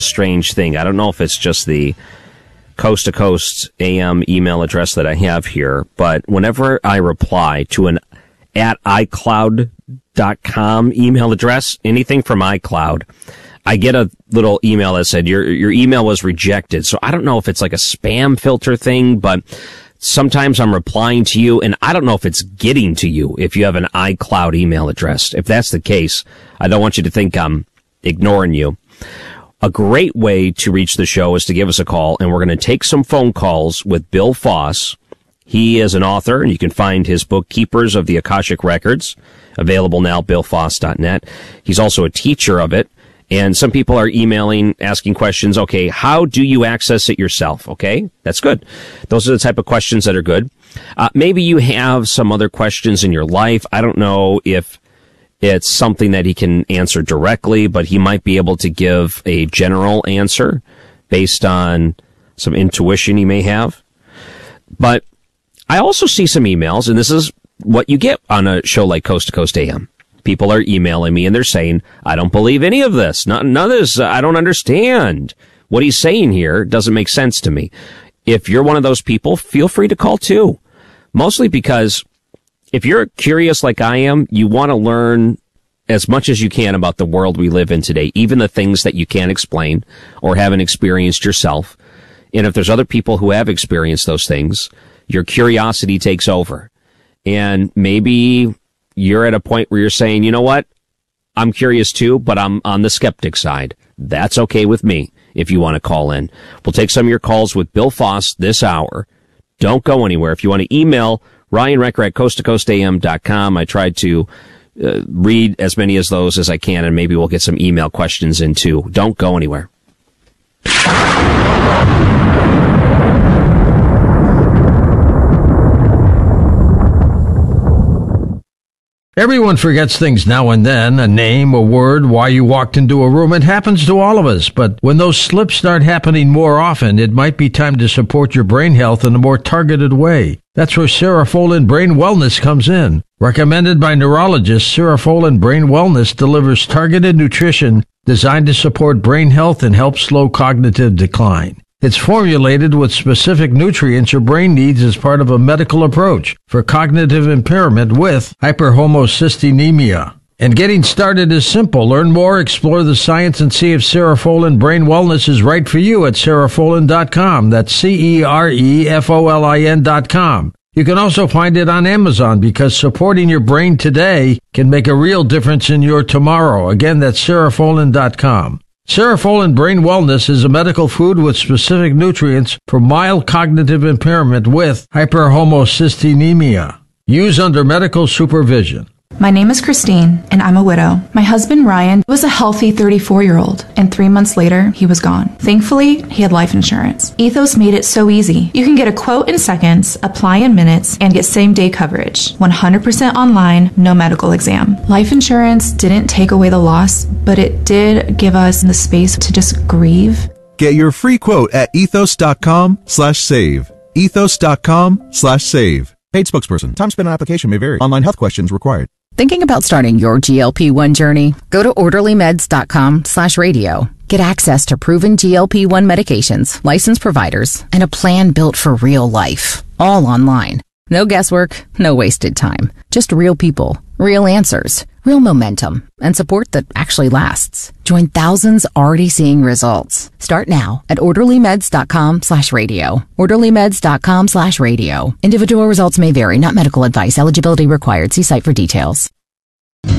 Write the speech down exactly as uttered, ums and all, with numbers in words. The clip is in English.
strange thing. I don't know if it's just the Coast to Coast A M email address that I have here, but whenever I reply to an at iCloud dot com email address, anything from iCloud, I get a little email that said your your email was rejected. So I don't know if it's like a spam filter thing, but sometimes I'm replying to you and I don't know if it's getting to you if you have an iCloud email address. If that's the case, I don't want you to think I'm ignoring you. A great way to reach the show is to give us a call, and we're going to take some phone calls with Bill Foss. He is an author, and you can find his book, Keepers of the Akashic Records, available now, bill foss dot net. He's also a teacher of it, and some people are emailing, asking questions. Okay, how do you access it yourself? Okay, that's good. Those are the type of questions that are good. Uh, maybe you have some other questions in your life. I don't know if it's something that he can answer directly, but he might be able to give a general answer based on some intuition he may have. But I also see some emails, and this is what you get on a show like Coast to Coast A M. People are emailing me, and they're saying, I don't believe any of this. None, none of this. I don't understand. What he's saying here doesn't make sense to me. If you're one of those people, feel free to call too. Mostly because if you're curious like I am, you want to learn as much as you can about the world we live in today, even the things that you can't explain or haven't experienced yourself. And if there's other people who have experienced those things, your curiosity takes over. And maybe you're at a point where you're saying, you know what? I'm curious too, but I'm on the skeptic side. That's okay with me if you want to call in. We'll take some of your calls with Bill Foss this hour. Don't go anywhere. If you want to email Ryan Recker at coast to coast a m dot com. I tried to uh, read as many of those as I can, and maybe we'll get some email questions in too. Don't go anywhere. Everyone forgets things now and then, a name, a word, why you walked into a room. It happens to all of us, but when those slips start happening more often, it might be time to support your brain health in a more targeted way. That's where Cerefolin Brain Wellness comes in. Recommended by neurologists, Cerefolin Brain Wellness delivers targeted nutrition designed to support brain health and help slow cognitive decline. It's formulated with specific nutrients your brain needs as part of a medical approach for cognitive impairment with hyperhomocystinemia. And getting started is simple. Learn more, explore the science, and see if Cerefolin Brain Wellness is right for you at cerefolin dot com. That's C E R E F O L I N dot com. You can also find it on Amazon because supporting your brain today can make a real difference in your tomorrow. Again, that's cerefolin dot com. Cerefolin Brain Wellness is a medical food with specific nutrients for mild cognitive impairment with hyperhomocystinemia. Use under medical supervision. My name is Christine, and I'm a widow. My husband, Ryan, was a healthy thirty-four-year-old, and three months later, he was gone. Thankfully, he had life insurance. Ethos made it so easy. You can get a quote in seconds, apply in minutes, and get same-day coverage. one hundred percent online, no medical exam. Life insurance didn't take away the loss, but it did give us the space to just grieve. Get your free quote at ethos dot com slash save. ethos dot com slash save. Paid spokesperson. Time spent on application may vary. Online health questions required. Thinking about starting your G L P one journey? Go to orderly meds dot com slash radio. Get access to proven G L P one medications, licensed providers, and a plan built for real life. All online. No guesswork, no wasted time. Just real people, real answers, real momentum, and support that actually lasts. Join thousands already seeing results. Start now at orderly meds dot com slash radio. orderly meds dot com slash radio. Individual results may vary, not medical advice. Eligibility required. See site for details.